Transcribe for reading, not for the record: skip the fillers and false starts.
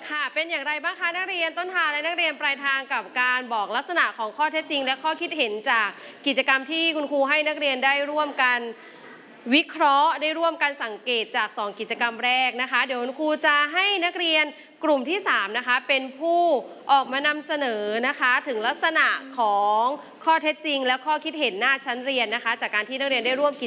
ค่ะเป็นอย่างไรบ้างคะนักเรียนต้นทางและนักเรียนปลายทางกับการบอกลักษณะของข้อเท็จจริงและข้อคิดเห็นจากกิจกรรมที่คุณครูให้นักเรียนได้ร่วมกันวิเคราะห์ได้ร่วมกันสังเกตจาก2กิจกรรมแรกนะคะเดี๋ยวคุณครูจะให้นักเรียนกลุ่มที่3นะคะเป็นผู้ออกมานำเสนอนะคะถึงลักษณะของข้อเท็จจริงและข้อคิดเห็นหน้าชั้นเรียนนะคะจากการที่นักเรียนได้ร่วม